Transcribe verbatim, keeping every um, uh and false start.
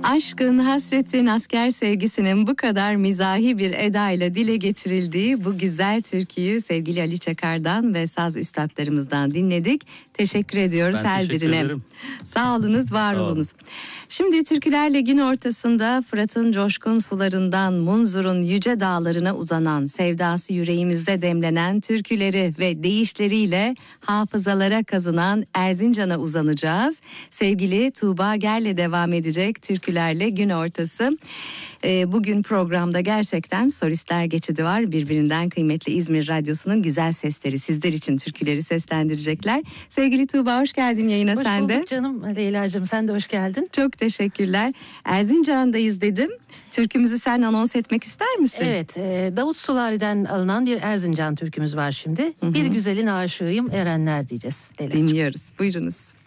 Aşkın, hasretin, asker sevgisinin bu kadar mizahi bir edayla dile getirildiği bu güzel türküyü sevgili Ali Çakar'dan ve saz üstadlarımızdan dinledik. Teşekkür ediyoruz Ben her teşekkür birine. ederim. Sağ olunuz, var Sağ olun. olunuz. Şimdi türkülerle gün ortasında Fırat'ın coşkun sularından Munzur'un yüce dağlarına uzanan, sevdası yüreğimizde demlenen türküleri ve deyişleriyle hafızalara kazınan Erzincan'a uzanacağız. Sevgili Tuğba Ger'le devam edecek türkülerle gün ortası. Ee, bugün programda gerçekten solistler geçidi var. Birbirinden kıymetli İzmir Radyosu'nun güzel sesleri sizler için türküleri seslendirecekler. Sevgili Tuğba, hoş geldin yayına hoş sen de. Hoş bulduk canım Leyla'cığım, sen de hoş geldin. Çok teşekkürler. Erzincan'dayız dedim. Türkümüzü sen anons etmek ister misin? Evet, e, Davut Sulari'den alınan bir Erzincan türkümüz var şimdi. Hı hı. Bir güzelin aşığıyım erenler diyeceğiz Leyla'cığım. Dinliyoruz, buyurunuz.